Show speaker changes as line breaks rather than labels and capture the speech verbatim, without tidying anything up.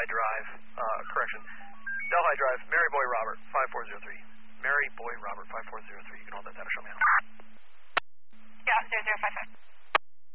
Delhi Drive, uh, correction, Delhi Drive, Mary Boy Robert, five four zero three. Mary Boy Robert, five four zero three. You can hold that data, show me out.
Yeah, zero zero five five.